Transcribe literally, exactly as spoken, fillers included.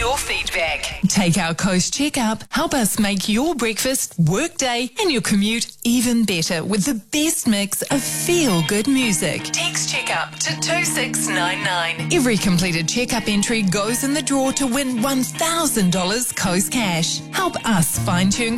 your feedback. Take our Coast Checkup. Help us make your breakfast, workday and your commute even better with the best mix of feel-good music. Text Checkup to two six nine nine. Every completed checkup entry goes in the draw to win one thousand dollars Coast Cash. Help us fine-tune